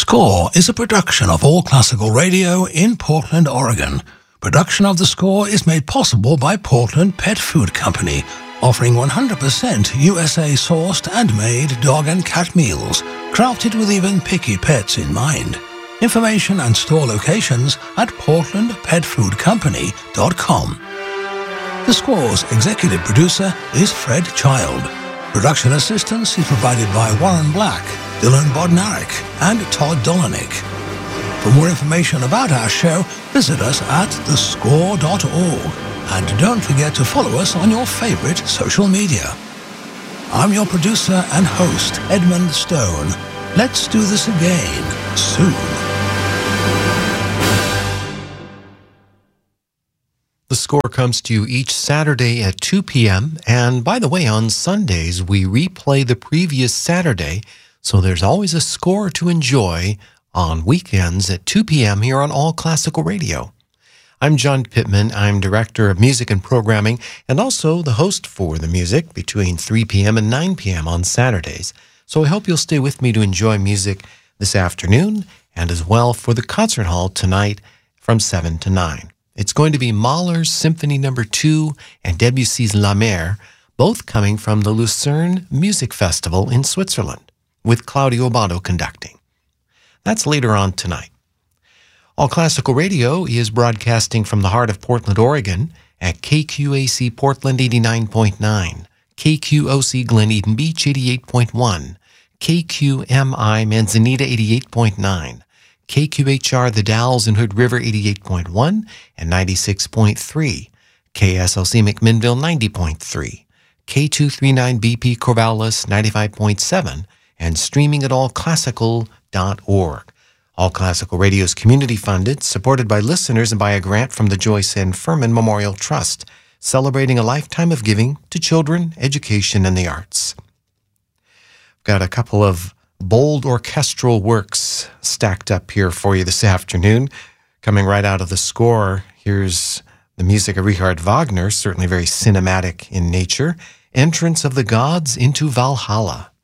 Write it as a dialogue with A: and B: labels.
A: Score is a production of All Classical Radio in Portland, Oregon. Production of The Score is made possible by Portland Pet Food Company, offering 100% USA-sourced and made dog and cat meals, crafted with even picky pets in mind. Information and store locations at portlandpetfoodcompany.com. The Score's executive producer is Fred Child. Production assistance is provided by Warren Black, Dylan Bodnarik, and Todd Dolanik. For more information about our show, visit us at thescore.org. And don't forget to follow us on your favorite social media. I'm your producer and host, Edmund Stone. Let's do this again soon.
B: The Score comes to you each Saturday at 2 p.m. And by the way, on Sundays, we replay the previous Saturday, so there's always a score to enjoy on weekends at 2 p.m. here on All Classical Radio. I'm John Pittman. I'm Director of Music and Programming and also the host for the music between 3 p.m. and 9 p.m. on Saturdays. So I hope you'll stay with me to enjoy music this afternoon and as well for the concert hall tonight from 7 to 9. It's going to be Mahler's Symphony No. 2 and Debussy's La Mer, both coming from the Lucerne Music Festival in Switzerland, with Claudio Abbado conducting. That's later on tonight. All Classical Radio is broadcasting from the heart of Portland, Oregon at KQAC Portland 89.9, KQOC Glen Eden Beach 88.1, KQMI Manzanita 88.9, KQHR The Dalles and Hood River 88.1 and 96.3, KSLC McMinnville 90.3, K239BP Corvallis 95.7, and streaming at allclassical.org. All Classical Radio is community-funded, supported by listeners and by a grant from the Joyce N. Furman Memorial Trust, celebrating a lifetime of giving to children, education, and the arts. I've got a couple of bold orchestral works stacked up here for you this afternoon. Coming right out of The Score, here's the music of Richard Wagner, certainly very cinematic in nature, Entrance of the Gods into Valhalla.